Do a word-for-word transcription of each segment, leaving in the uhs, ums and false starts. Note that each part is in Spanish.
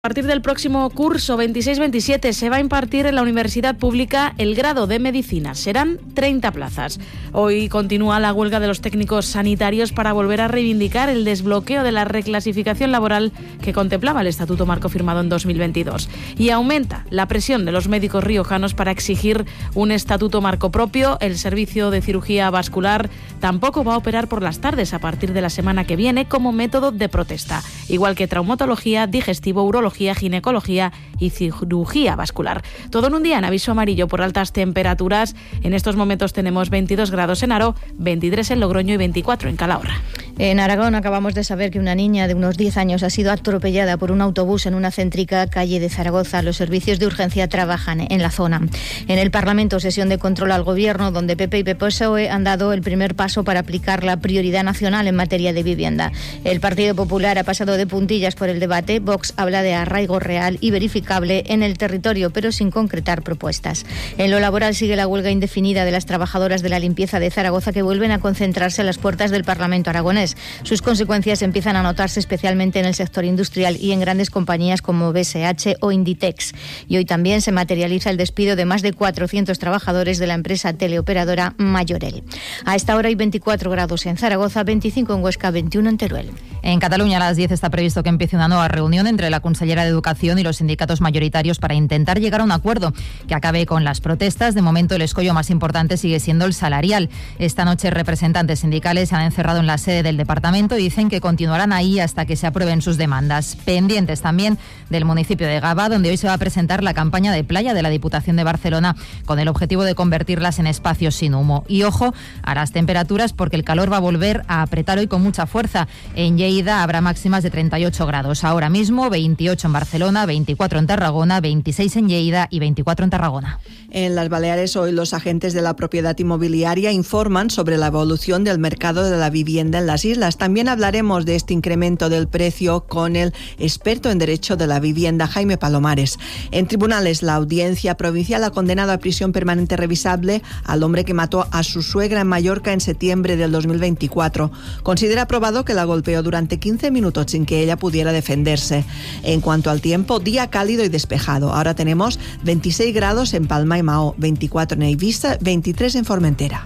A partir del próximo curso veintiséis veintisiete se va a impartir en la Universidad Pública el grado de Medicina. Serán treinta plazas. Hoy continúa la huelga de los técnicos sanitarios para volver a reivindicar el desbloqueo de la reclasificación laboral que contemplaba el Estatuto Marco firmado en dos mil veintidós. Y aumenta la presión de los médicos riojanos para exigir un Estatuto Marco propio. El servicio de cirugía vascular tampoco va a operar por las tardes a partir de la semana que viene como método de protesta, igual que traumatología, digestivo, urología, ginecología y cirugía vascular. Todo en un día en aviso amarillo por altas temperaturas. En estos momentos tenemos veintidós grados en Haro, veintitrés en Logroño y veinticuatro en Calahorra. En Aragón acabamos de saber que una niña de unos diez años ha sido atropellada por un autobús en una céntrica calle de Zaragoza. Los servicios de urgencia trabajan en la zona. En el Parlamento, sesión de control al Gobierno, donde P P y P S O E han dado el primer paso para aplicar la prioridad nacional en materia de vivienda. El Partido Popular ha pasado de puntillas por el debate. Vox habla de arraigo real y verificable en el territorio, pero sin concretar propuestas. En lo laboral sigue la huelga indefinida de las trabajadoras de la limpieza de Zaragoza, que vuelven a concentrarse a las puertas del Parlamento aragonés. Sus consecuencias empiezan a notarse especialmente en el sector industrial y en grandes compañías como B S H o Inditex. Y hoy también se materializa el despido de más de cuatrocientos trabajadores de la empresa teleoperadora Majorel. A esta hora hay veinticuatro grados en Zaragoza, veinticinco en Huesca, veintiuno en Teruel. En Cataluña a las diez está previsto que empiece una nueva reunión entre la consellera de Educación y los sindicatos mayoritarios para intentar llegar a un acuerdo que acabe con las protestas. De momento el escollo más importante sigue siendo el salarial. Esta noche representantes sindicales se han encerrado en la sede del departamento y dicen que continuarán ahí hasta que se aprueben sus demandas. Pendientes también del municipio de Gavà, donde hoy se va a presentar la campaña de playa de la Diputación de Barcelona con el objetivo de convertirlas en espacios sin humo. Y ojo a las temperaturas, porque el calor va a volver a apretar hoy con mucha fuerza. En Lleida habrá máximas de treinta y ocho grados. Ahora mismo veintiocho en Barcelona, veinticuatro en Tarragona, veintiséis en Lleida y veinticuatro en Tarragona. En las Baleares hoy los agentes de la propiedad inmobiliaria informan sobre la evolución del mercado de la vivienda en las islas. También hablaremos de este incremento del precio con el experto en derecho de la vivienda, Jaime Palomares. En tribunales, la audiencia provincial ha condenado a prisión permanente revisable al hombre que mató a su suegra en Mallorca en septiembre del dos mil veinticuatro. Considera probado que la golpeó durante quince minutos sin que ella pudiera defenderse. En cuanto al tiempo, día cálido y despejado. Ahora tenemos veintiséis grados en Palma y Mahó, veinticuatro en Eivissa, veintitrés en Formentera.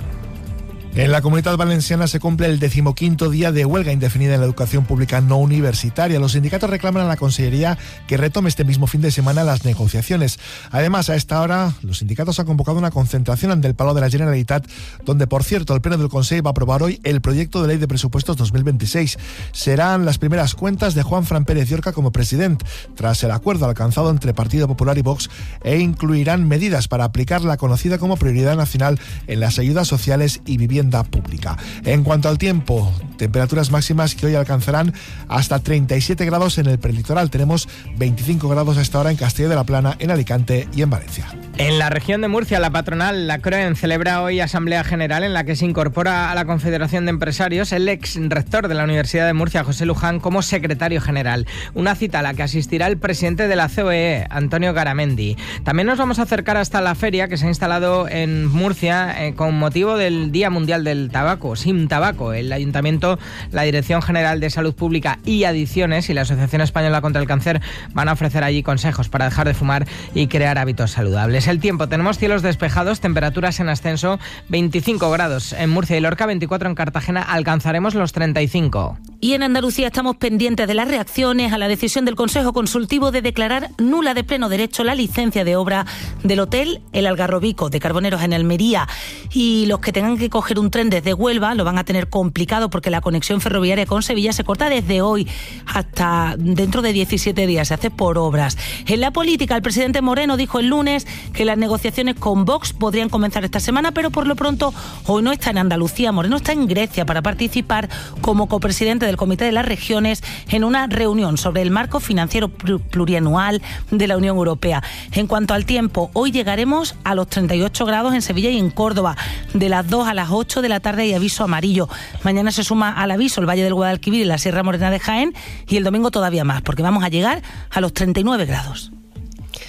En la Comunitat Valenciana se cumple el decimoquinto día de huelga indefinida en la educación pública no universitaria. Los sindicatos reclaman a la Consellería que retome este mismo fin de semana las negociaciones. Además, a esta hora, los sindicatos han convocado una concentración ante el Palau de la Generalitat, donde, por cierto, el Pleno del Consejo va a aprobar hoy el proyecto de ley de presupuestos dos mil veintiséis. Serán las primeras cuentas de Juan Fran Pérez Llorca como presidente, tras el acuerdo alcanzado entre Partido Popular y Vox, e incluirán medidas para aplicar la conocida como prioridad nacional en las ayudas sociales y vivienda pública. En cuanto al tiempo, temperaturas máximas que hoy alcanzarán hasta treinta y siete grados en el prelitoral. Tenemos veinticinco grados a esta hora en Castilla de la Plana, en Alicante y en Valencia. En la región de Murcia, la patronal, la CROEN, celebra hoy Asamblea General en la que se incorpora a la Confederación de Empresarios el ex rector de la Universidad de Murcia, José Luján, como secretario general. Una cita a la que asistirá el presidente de la C O E, Antonio Garamendi. También nos vamos a acercar hasta la feria que se ha instalado en Murcia eh, con motivo del Día Mundial del Tabaco, Sin Tabaco. El Ayuntamiento, la Dirección General de Salud Pública y Adicciones y la Asociación Española contra el Cáncer van a ofrecer allí consejos para dejar de fumar y crear hábitos saludables. El tiempo, tenemos cielos despejados, temperaturas en ascenso, veinticinco grados en Murcia y Lorca, veinticuatro en Cartagena, alcanzaremos los treinta y cinco. Y en Andalucía estamos pendientes de las reacciones a la decisión del Consejo Consultivo de declarar nula de pleno derecho la licencia de obra del hotel El Algarrobico de Carboneros en Almería. Y los que tengan que coger un tren desde Huelva lo van a tener complicado porque la conexión ferroviaria con Sevilla se corta desde hoy hasta dentro de diecisiete días, se hace por obras. En la política, el presidente Moreno dijo el lunes que las negociaciones con Vox podrían comenzar esta semana, pero por lo pronto hoy no está en Andalucía. Moreno está en Grecia para participar como copresidente del Comité de las Regiones en una reunión sobre el marco financiero plurianual de la Unión Europea. En cuanto al tiempo, hoy llegaremos a los treinta y ocho grados en Sevilla y en Córdoba. De las dos a las ocho de la tarde hay aviso amarillo. Mañana se suma al aviso el Valle del Guadalquivir y la Sierra Morena de Jaén, y el domingo todavía más, porque vamos a llegar a los treinta y nueve grados.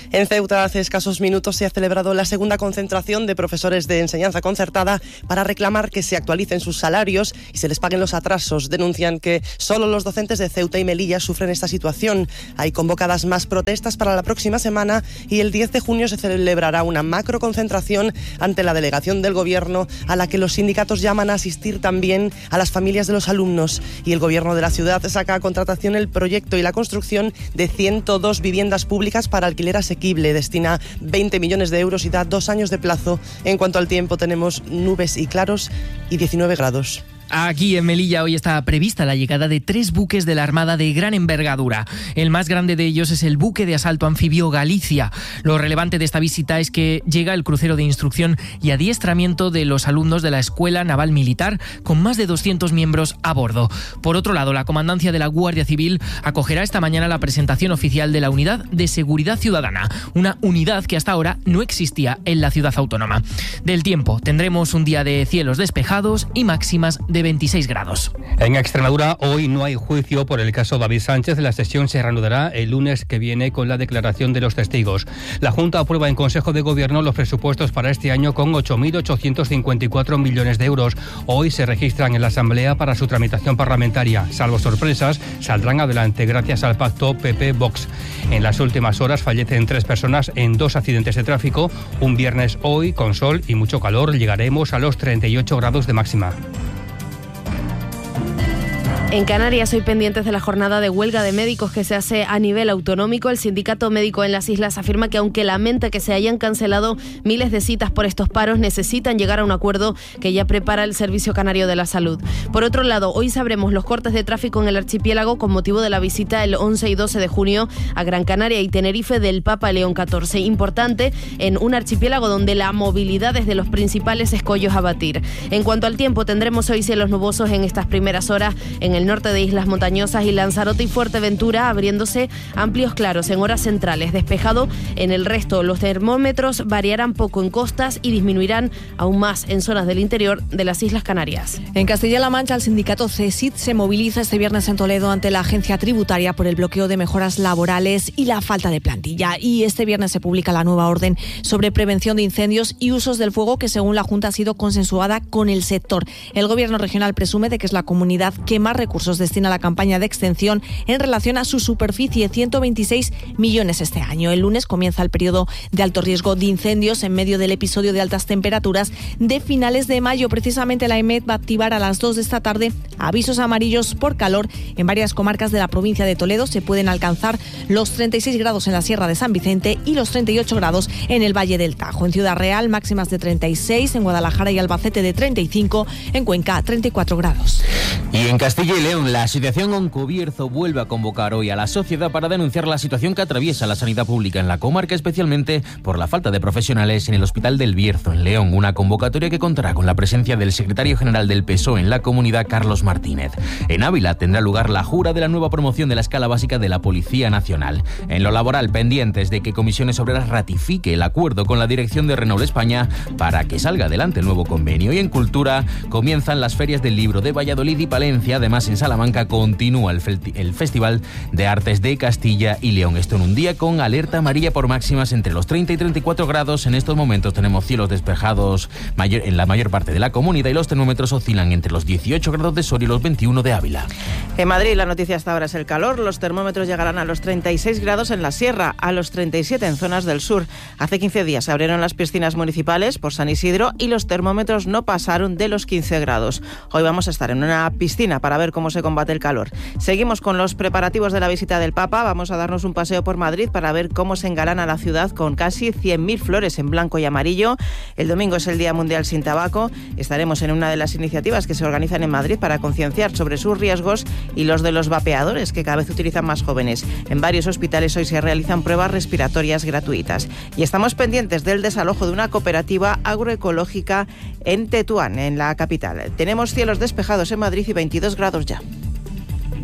En Ceuta, hace escasos minutos se ha celebrado la segunda concentración de profesores de enseñanza concertada para reclamar que se actualicen sus salarios y se les paguen los atrasos. Denuncian que solo los docentes de Ceuta y Melilla sufren esta situación. Hay convocadas más protestas para la próxima semana y el diez de junio se celebrará una macroconcentración ante la delegación del Gobierno, a la que los sindicatos llaman a asistir también a las familias de los alumnos. Y el Gobierno de la ciudad saca a contratación el proyecto y la construcción de ciento dos viviendas públicas para alquiler asequible. Destina veinte millones de euros y da dos años de plazo. En cuanto al tiempo, tenemos nubes y claros y diecinueve grados. Aquí en Melilla hoy está prevista la llegada de tres buques de la Armada de gran envergadura. El más grande de ellos es el buque de asalto anfibio Galicia. Lo relevante de esta visita es que llega el crucero de instrucción y adiestramiento de los alumnos de la Escuela Naval Militar, con más de doscientos miembros a bordo. Por otro lado, la Comandancia de la Guardia Civil acogerá esta mañana la presentación oficial de la Unidad de Seguridad Ciudadana, una unidad que hasta ahora no existía en la ciudad autónoma. Del tiempo, tendremos un día de cielos despejados y máximas de de veintiséis grados. En Extremadura hoy no hay juicio por el caso David Sánchez. La sesión se reanudará el lunes que viene con la declaración de los testigos. La Junta aprueba en Consejo de Gobierno los presupuestos para este año con ocho mil ochocientos cincuenta y cuatro millones de euros. Hoy se registran en la Asamblea para su tramitación parlamentaria. Salvo sorpresas, saldrán adelante gracias al pacto P P-Vox. En las últimas horas fallecen tres personas en dos accidentes de tráfico. Un viernes hoy, con sol y mucho calor, llegaremos a los treinta y ocho grados de máxima. En Canarias, hoy pendientes de la jornada de huelga de médicos que se hace a nivel autonómico. El sindicato médico en las islas afirma que aunque lamenta que se hayan cancelado miles de citas por estos paros, necesitan llegar a un acuerdo que ya prepara el Servicio Canario de la Salud. Por otro lado, hoy sabremos los cortes de tráfico en el archipiélago con motivo de la visita el once y doce de junio a Gran Canaria y Tenerife del Papa León catorce. Importante en un archipiélago donde la movilidad es de los principales escollos a batir. En cuanto al tiempo, tendremos hoy cielos nubosos en estas primeras horas en el norte de islas montañosas y Lanzarote y Fuerteventura, abriéndose amplios claros en horas centrales. Despejado en el resto. Los termómetros variarán poco en costas y disminuirán aún más en zonas del interior de las Islas Canarias. En Castilla-La Mancha, el sindicato CESID se moviliza este viernes en Toledo ante la agencia tributaria por el bloqueo de mejoras laborales y la falta de plantilla. Y este viernes se publica la nueva orden sobre prevención de incendios y usos del fuego que, según la Junta, ha sido consensuada con el sector. El gobierno regional presume de que es la comunidad que más recursos destina a la campaña de extensión en relación a su superficie, ciento veintiséis millones este año. El lunes comienza el periodo de alto riesgo de incendios en medio del episodio de altas temperaturas de finales de mayo. Precisamente la E M E T va a activar a las dos de esta tarde avisos amarillos por calor en varias comarcas de la provincia de Toledo. Se pueden alcanzar los treinta y seis grados en la Sierra de San Vicente y los treinta y ocho grados en el Valle del Tajo. En Ciudad Real, máximas de treinta y seis, en Guadalajara y Albacete de treinta y cinco, en Cuenca treinta y cuatro grados. Y en Castilla y León, la Asociación Oncobierzo vuelve a convocar hoy a la sociedad para denunciar la situación que atraviesa la sanidad pública en la comarca, especialmente por la falta de profesionales en el Hospital del Bierzo, en León. Una convocatoria que contará con la presencia del secretario general del P S O E en la comunidad, Carlos Martínez. En Ávila tendrá lugar la jura de la nueva promoción de la escala básica de la Policía Nacional. En lo laboral, pendientes de que Comisiones Obreras ratifique el acuerdo con la dirección de Renault España para que salga adelante el nuevo convenio. Y en cultura comienzan las ferias del libro de Valladolid y Palencia. Además, en Salamanca continúa el, el Festival de Artes de Castilla y León. Esto en un día con alerta amarilla por máximas entre los treinta y treinta y cuatro grados. En estos momentos tenemos cielos despejados mayor, en la mayor parte de la comunidad y los termómetros oscilan entre los dieciocho grados de Soria y los veintiuno de Ávila. En Madrid la noticia hasta ahora es el calor. Los termómetros llegarán a los treinta y seis grados en la sierra, a los treinta y siete en zonas del sur. Hace quince días se abrieron las piscinas municipales por San Isidro y los termómetros no pasaron de los quince grados. Hoy vamos a estar en una piscina para ver cómo se combate el calor. Seguimos con los preparativos de la visita del Papa. Vamos a darnos un paseo por Madrid para ver cómo se engalana la ciudad con casi cien mil flores en blanco y amarillo. El domingo es el Día Mundial sin Tabaco. Estaremos en una de las iniciativas que se organizan en Madrid para concienciar sobre sus riesgos y los de los vapeadores, que cada vez utilizan más jóvenes. En varios hospitales hoy se realizan pruebas respiratorias gratuitas. Y estamos pendientes del desalojo de una cooperativa agroecológica en Tetuán, en la capital. Tenemos cielos despejados en Madrid y veintidós grados ya.